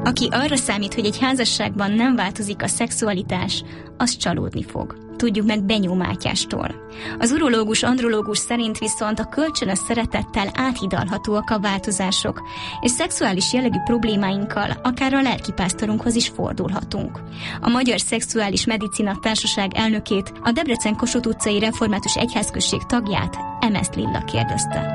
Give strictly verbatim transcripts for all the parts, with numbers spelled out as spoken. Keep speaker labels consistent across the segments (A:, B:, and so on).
A: Aki arra számít, hogy egy házasságban nem változik a szexualitás, az csalódni fog. Tudjuk meg Benyó Mátyástól. Az urológus, andrológus szerint viszont a kölcsönös szeretettel áthidalhatóak a változások, és szexuális jellegű problémáinkkal akár a lelkipásztorunkhoz is fordulhatunk. A Magyar Szexuális Medicina Társaság elnökét, a Debrecen-Kossuth utcai református egyházközség tagját, Emesz Lilla kérdezte.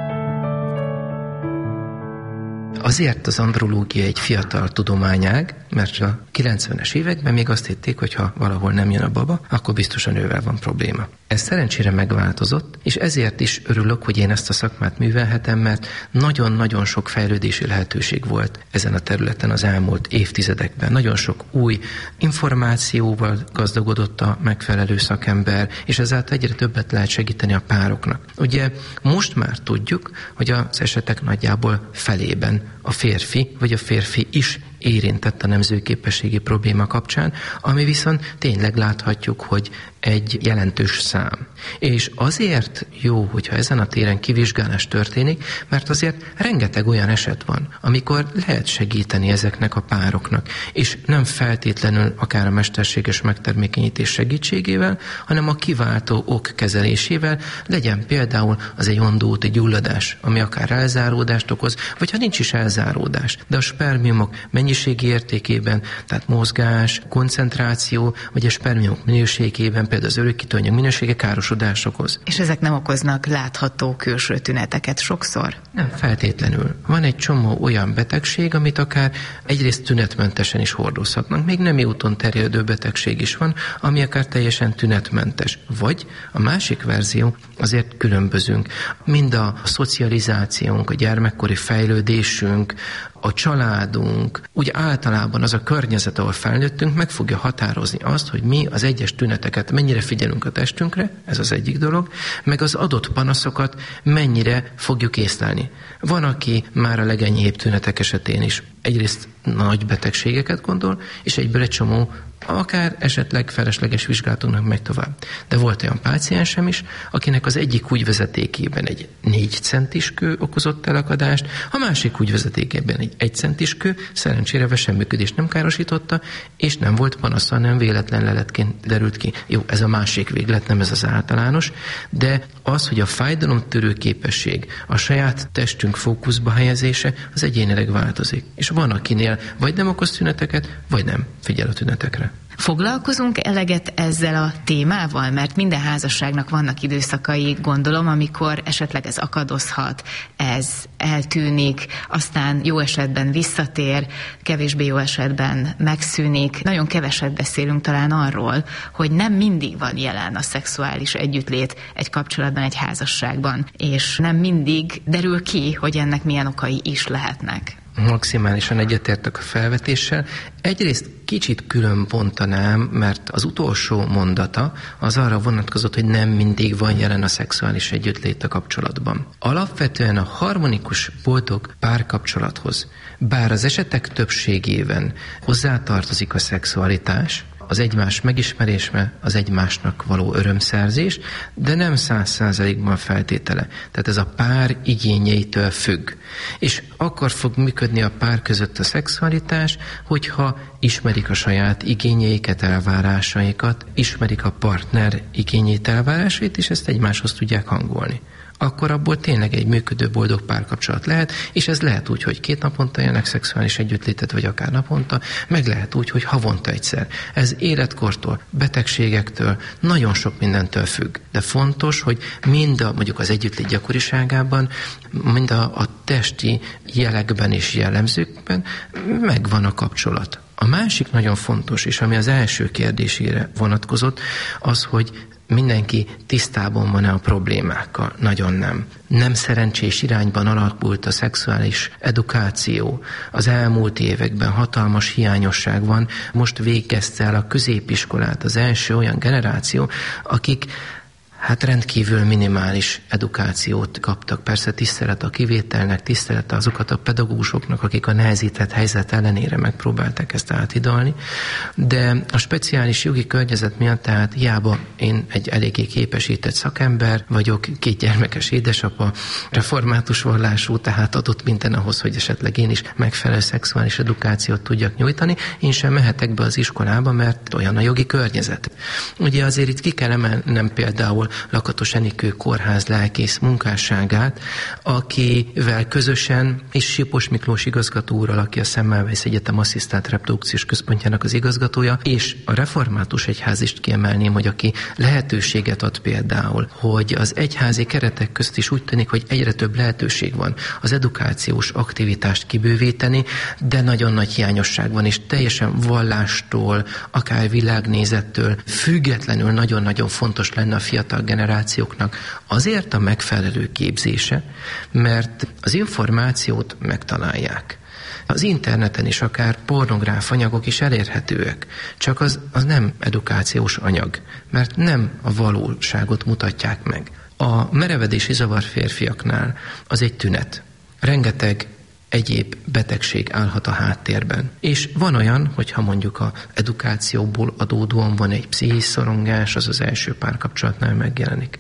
B: Azért az andrológia egy fiatal tudományág, mert a kilencvenes években még azt hitték, hogy ha valahol nem jön a baba, akkor biztosan nővel van probléma. Ez szerencsére megváltozott, és ezért is örülök, hogy én ezt a szakmát művelhetem, mert nagyon-nagyon sok fejlődési lehetőség volt ezen a területen az elmúlt évtizedekben. Nagyon sok új információval gazdagodott a megfelelő szakember, és ezáltal egyre többet lehet segíteni a pároknak. Ugye most már tudjuk, hogy az esetek nagyjából felében a férfi, vagy a férfi is érintett a nemzőképességi probléma kapcsán, ami viszont tényleg láthatjuk, hogy egy jelentős szám. És azért jó, hogyha ezen a téren kivizsgálás történik, mert azért rengeteg olyan eset van, amikor lehet segíteni ezeknek a pároknak, és nem feltétlenül akár a mesterséges megtermékenyítés segítségével, hanem a kiváltó ok kezelésével, legyen például az egy ondóúti gyulladás, ami akár elzáródást okoz, vagy ha nincs is elzáródás, de a spermiumok mennyiségi értékében, tehát mozgás, koncentráció, vagy a spermiumok minőségében, például az örökítőanyag minősége károsodás okoz.
C: És ezek nem okoznak látható külső tüneteket sokszor?
B: Nem feltétlenül. Van egy csomó olyan betegség, amit akár egyrészt tünetmentesen is hordozhatnak. Még nemi úton terjedő betegség is van, ami akár teljesen tünetmentes. Vagy a másik verzió, azért különbözünk. Mind a szocializációnk, a gyermekkori fejlődésünk, a családunk, úgy általában az a környezet, ahol felnőttünk, meg fogja határozni azt, hogy mi az egyes tüneteket mennyire figyelünk a testünkre, ez az egyik dolog, meg az adott panaszokat mennyire fogjuk észlelni. Van, aki már a legenyhébb tünetek esetén is egyrészt nagy betegségeket gondol, és egyből egy csomó akár esetleg felesleges vizsgálatunk megy tovább. De volt olyan páciensem is, akinek az egyik húgyvezetékében egy négy centis kő okozott elakadást, a másik húgyvezetékében egy egy centis kő, szerencsére veseműködést nem károsította, és nem volt panasza, nem véletlen leletként derült ki. Jó, ez a másik véglet, nem ez az általános, de az, hogy a fájdalomtörő képesség, a saját testünk fókuszba helyezése, az egyénileg változik. És van, akinél vagy nem okoz tüneteket, vagy nem figyel a tünetekre.
C: Foglalkozunk eleget ezzel a témával, mert minden házasságnak vannak időszakai, gondolom, amikor esetleg ez akadozhat, ez eltűnik, aztán jó esetben visszatér, kevésbé jó esetben megszűnik. Nagyon keveset beszélünk talán arról, hogy nem mindig van jelen a szexuális együttlét egy kapcsolatban, egy házasságban, és nem mindig derül ki, hogy ennek milyen okai is lehetnek.
B: Maximálisan egyetértek a felvetéssel. Egyrészt kicsit külön bontanám, mert az utolsó mondata az arra vonatkozott, hogy nem mindig van jelen a szexuális együttlét a kapcsolatban. Alapvetően a harmonikus, boldog párkapcsolathoz, bár az esetek többségében hozzátartozik a szexualitás, az egymás megismerése, az egymásnak való örömszerzés, de nem száz százalékban feltétele. Tehát ez a pár igényeitől függ. És akkor fog működni a pár között a szexualitás, hogyha ismerik a saját igényeiket, elvárásaikat, ismerik a partner igényeit, elvárásait, és ezt egymáshoz tudják hangolni. Akkor abból tényleg egy működő, boldog párkapcsolat lehet, és ez lehet úgy, hogy két naponta élnek szexuális együttlétet, vagy akár naponta, meg lehet úgy, hogy havonta egyszer. Ez életkortól, betegségektől, nagyon sok mindentől függ. De fontos, hogy mind a, mondjuk az együttlét gyakoriságában, mind a, a testi jelekben és jellemzőkben megvan a kapcsolat. A másik nagyon fontos, és ami az első kérdésére vonatkozott, az, hogy mindenki tisztában van-e a problémákkal? Nagyon nem. Nem szerencsés irányban alakult a szexuális edukáció. Az elmúlt években hatalmas hiányosság van. Most végezte el a középiskolát az első olyan generáció, akik hát rendkívül minimális edukációt kaptak. Persze tisztelet a kivételnek, tisztelet azokat a pedagógusoknak, akik a nehezített helyzet ellenére megpróbálták ezt áthidalni, de a speciális jogi környezet miatt, tehát hiába én egy eléggé képesített szakember vagyok, két gyermekes édesapa, református vallású, tehát adott minden ahhoz, hogy esetleg én is megfelelő szexuális edukációt tudjak nyújtani, én sem mehetek be az iskolába, mert olyan a jogi környezet. Ugye azért itt ki kell emelnem például Lakatos Enikő kórház lelkész munkásságát, akivel közösen, és Sipos Miklós igazgató úrral, aki a Semmelweis Egyetem asszisztált reprodukciós központjának az igazgatója, és a református egyházist kiemelném, hogy aki lehetőséget ad például, hogy az egyházi keretek közt is úgy tűnik, hogy egyre több lehetőség van az edukációs aktivitást kibővíteni, de nagyon nagy hiányosság van, és teljesen vallástól, akár világnézettől függetlenül nagyon-nagyon fontos lenne a fiatal generációknak azért a megfelelő képzése, mert az információt megtalálják. Az interneten is akár pornográf anyagok is elérhetőek, csak az, az nem edukációs anyag, mert nem a valóságot mutatják meg. A merevedési zavar férfiaknál az egy tünet. Rengeteg egyéb betegség állhat a háttérben. És van olyan, hogyha mondjuk az edukációból adódóan van egy pszichés szorongás, az az első párkapcsolatnál megjelenik.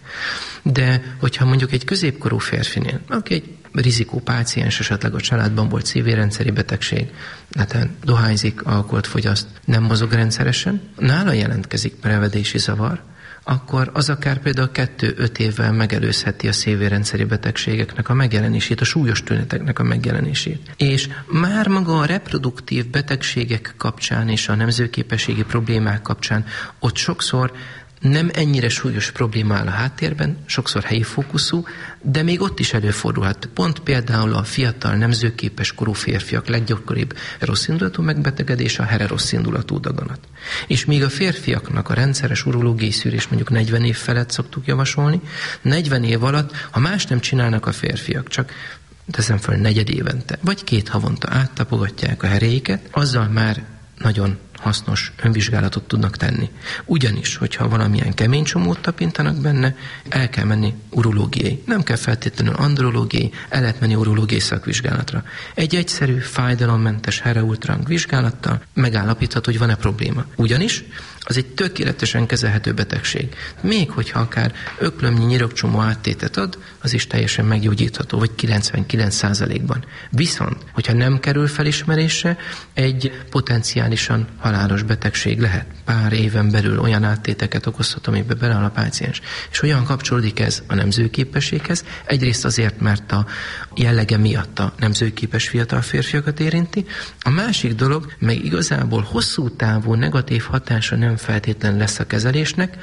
B: De hogyha mondjuk egy középkorú férfinél, aki egy rizikó páciens, esetleg a családban volt szívérendszeri betegség, hát dohányzik, alkoholt fogyaszt, nem mozog rendszeresen, nála jelentkezik merevedési zavar, akkor az akár például kettő-öt évvel megelőzheti a szívérendszeri betegségeknek a megjelenését, a súlyos tüneteknek a megjelenését. És már maga a reproduktív betegségek kapcsán és a nemzőképességi problémák kapcsán ott sokszor nem ennyire súlyos probléma áll a háttérben, sokszor helyi fókuszú, de még ott is előfordulhat. Pont például a fiatal, nemzőképes korú férfiak leggyakoribb rosszindulatú megbetegedés a heterosszindulatú daganat. És míg a férfiaknak a rendszeres urológiai szűrés mondjuk negyven év felett szoktuk javasolni, negyven év alatt, ha más nem csinálnak a férfiak, csak teszem fel negyed évente, vagy két havonta áttapogatják a heréiket, azzal már nagyon hasznos önvizsgálatot tudnak tenni. Ugyanis, hogyha valamilyen kemény csomót tapintanak benne, el kell menni urológiai. Nem kell feltétlenül andrológiai, el lehet menni urológiai szakvizsgálatra. Egy egyszerű, fájdalommentes hereultrang vizsgálattal megállapítható, hogy van-e probléma. Ugyanis az egy tökéletesen kezelhető betegség. Még hogyha akár öklömnyi nyirokcsomó áttétet ad, az is teljesen meggyógyítható, vagy kilencvenkilenc százalékban. Viszont, hogyha nem kerül felismerésre, egy potenciálisan halálos betegség lehet. Pár éven belül olyan áttéteket okozhat, amibe beleáll a páciens. És olyan kapcsolódik ez a nemzőképességhez, egyrészt azért, mert a jellege miatt a nemzőképes fiatal férfiakat érinti, a másik dolog, meg igazából hosszú távú negatív hatása nem feltétlen lesz a kezelésnek,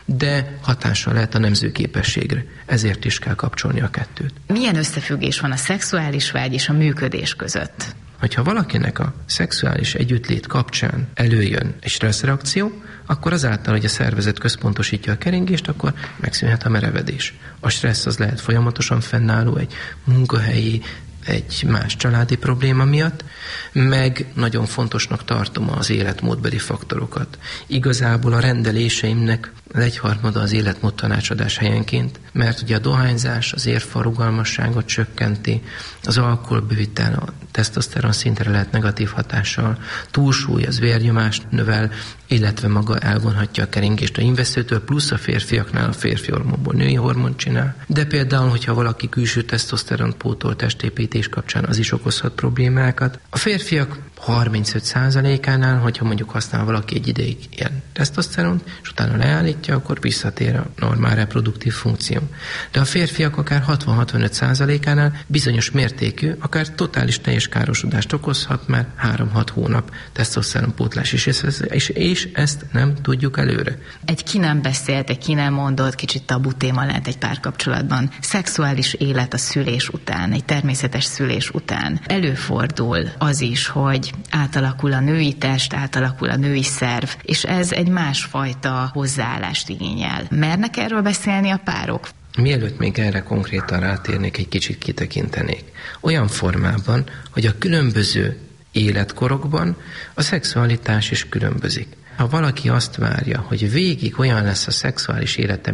B: de hatása lehet a nemzőképességre. Ezért is kell kapcsolni a kettőt.
C: Milyen összefüggés van a szexuális vágy és a működés között?
B: Hogyha valakinek a szexuális együttlét kapcsán előjön egy stresszreakció, akkor azáltal, hogy a szervezet központosítja a keringést, akkor megszűnhet a merevedés. A stressz az lehet folyamatosan fennálló egy munkahelyi, egy más családi probléma miatt, meg nagyon fontosnak tartom az életmódbeli faktorokat. Igazából a rendeléseimnek egyharmada az életmód tanácsadás helyenként, mert ugye a dohányzás az érfa rugalmasságot csökkenti, az alkoholbevitel a tesztoszteron szintre lehet negatív hatással, túlsúly az vérnyomást növel, illetve maga elvonhatja a keringést a invesztőtől, plusz a férfiaknál a férfi hormonból női hormont csinál. De például, hogyha valaki külső tesztoszteron pótol testépítés kapcsán, az is okozhat problémákat. A férfiak harmincöt százalékánál, hogyha mondjuk használ valaki egy ideig ilyen tesztoszteront, és utána leállítja, akkor visszatér a normál reproduktív funkció. De a férfiak akár hatvan-hatvanöt százalékánál bizonyos mértékű, akár totális teljes károsodást okozhat már három-hat hónap tesztoszteronpótlás is, és, és ezt nem tudjuk előre.
C: Egy ki nem beszélt, egy ki nem mondott, kicsit tabu téma lehet egy párkapcsolatban. Szexuális élet a szülés után, egy természetes szülés után. Előfordul az is, hogy átalakul a női test, átalakul a női szerv, és ez egy másfajta hozzáállást igényel. Mernek erről beszélni a párok?
B: Mielőtt még erre konkrétan rátérnék, egy kicsit kitekintenék. Olyan formában, hogy a különböző életkorokban a szexualitás is különbözik. Ha valaki azt várja, hogy végig olyan lesz a szexuális élete, mint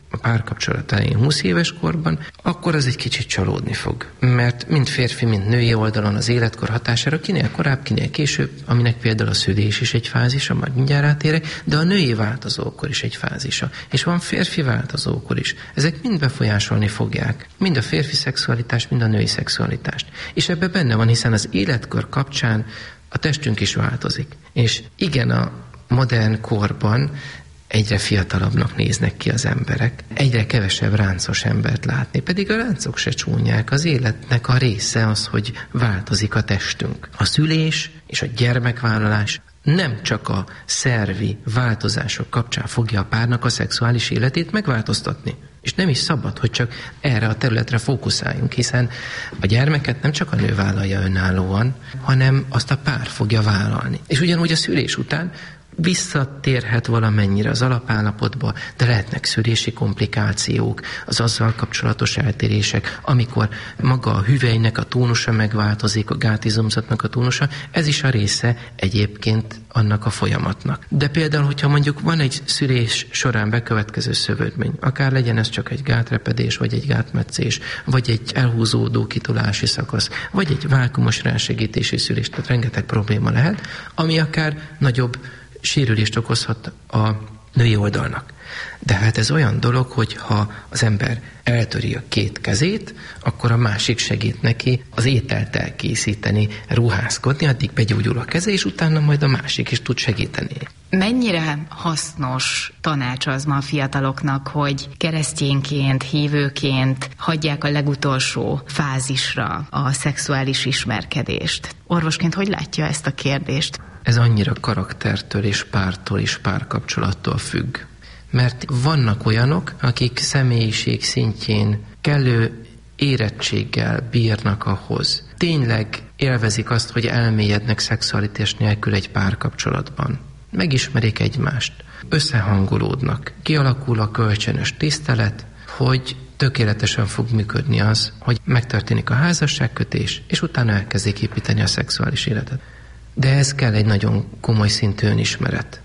B: a párkapcsolat elején húsz éves korban, akkor az egy kicsit csalódni fog. Mert mind férfi, mind női oldalon az életkor hatására kinél korább, kinél később, aminek például a szülés is egy fázisa, majd mindjárt átérek, de a női változókor is egy fázisa. És van férfi változókor is. Ezek mind befolyásolni fogják. Mind a férfi szexualitást, mind a női szexualitást. És ebben benne van, hiszen az életkor kapcsán a testünk is változik. És igen, a modern korban egyre fiatalabbnak néznek ki az emberek. Egyre kevesebb ráncos embert látni, pedig a ráncok se csúnyák. Az életnek a része az, hogy változik a testünk. A szülés és a gyermekvállalás nem csak a szervi változások kapcsán fogja a párnak a szexuális életét megváltoztatni. És nem is szabad, hogy csak erre a területre fókuszáljunk, hiszen a gyermeket nem csak a nő vállalja önállóan, hanem azt a pár fogja vállalni. És ugyanúgy a szülés után visszatérhet valamennyire az alapállapotba, de lehetnek szülési komplikációk, az azzal kapcsolatos eltérések, amikor maga a hüvelynek a tónusa megváltozik, a gátizomzatnak a tónusa, ez is a része egyébként annak a folyamatnak. De például, hogyha mondjuk van egy szülés során bekövetkező szövődmény, akár legyen ez csak egy gátrepedés, vagy egy gátmetszés, vagy egy elhúzódó kitolási szakasz, vagy egy vákumos rásegítési szülés, tehát rengeteg probléma lehet, ami akár nagyobb sérülést okozhat a női oldalnak. De hát ez olyan dolog, hogy ha az ember eltöri a két kezét, akkor a másik segít neki az ételt elkészíteni, ruházkodni, addig begyógyul a keze, és utána majd a másik is tud segíteni.
C: Mennyire hasznos tanács az ma a fiataloknak, hogy keresztényként, hívőként hagyják a legutolsó fázisra a szexuális ismerkedést? Orvosként hogy látja ezt a kérdést?
B: Ez annyira karaktertől és pártól és párkapcsolattól függ. Mert vannak olyanok, akik személyiség szintjén kellő érettséggel bírnak ahhoz. Tényleg élvezik azt, hogy elmélyednek szexualitás nélkül egy párkapcsolatban. Megismerik egymást, összehangolódnak, kialakul a kölcsönös tisztelet, hogy tökéletesen fog működni az, hogy megtörténik a házasságkötés, és utána elkezdik építeni a szexuális életet. De ez kell egy nagyon komoly szintű önismeret.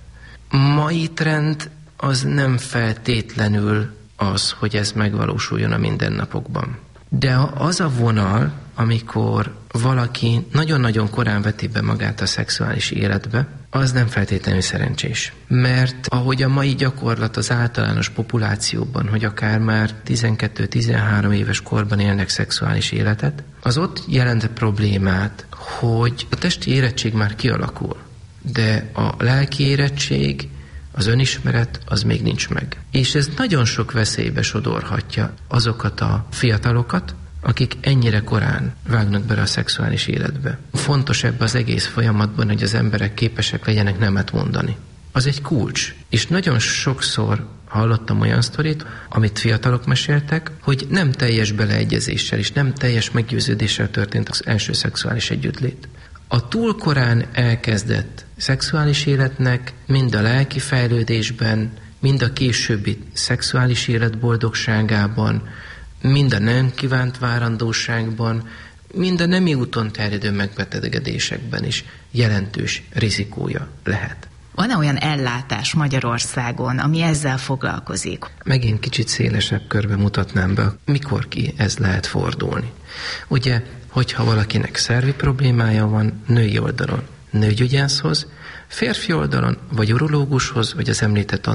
B: Mai trend az nem feltétlenül az, hogy ez megvalósuljon a mindennapokban. De az a vonal, amikor valaki nagyon-nagyon korán veti be magát a szexuális életbe, az nem feltétlenül szerencsés. Mert ahogy a mai gyakorlat az általános populációban, hogy akár már tizenkettő-tizenhárom éves korban élnek szexuális életet, az ott jelent problémát, hogy a testi érettség már kialakul, de a lelki érettség, az önismeret, az még nincs meg. És ez nagyon sok veszélybe sodorhatja azokat a fiatalokat, akik ennyire korán vágnak bele a szexuális életbe. Fontos ebben az egész folyamatban, hogy az emberek képesek legyenek nemet mondani. Az egy kulcs. És nagyon sokszor hallottam olyan sztorit, amit fiatalok meséltek, hogy nem teljes beleegyezéssel és nem teljes meggyőződéssel történt az első szexuális együttlét. A túl korán elkezdett szexuális életnek mind a lelki fejlődésben, mind a későbbi szexuális élet boldogságában, mind a nem kívánt várandóságban, mind a nemi úton terjedő megbetegedésekben is jelentős rizikója lehet.
C: Van-e olyan ellátás Magyarországon, ami ezzel foglalkozik?
B: Megint kicsit szélesebb körbe mutatnám be, mikor ki ez lehet fordulni. Ugye, hogyha valakinek szervi problémája van női oldalon, nőgyógyászhoz, férfi oldalon vagy urológushoz, vagy az említett